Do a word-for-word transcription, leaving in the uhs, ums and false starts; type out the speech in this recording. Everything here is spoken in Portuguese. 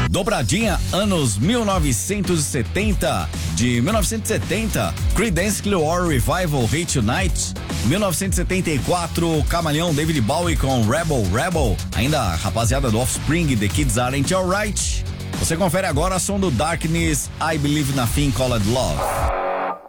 Dobradinha, anos mil novecentos e setenta. De mil novecentos e setenta, Creedence Clearwater Revival, Hate Tonight. mil novecentos e setenta e quatro, Camaleão, David Bowie com Rebel, Rebel. Ainda a rapaziada do Offspring, The Kids Aren't Alright. Você confere agora a som do Darkness, I Believe Nothing Called Love.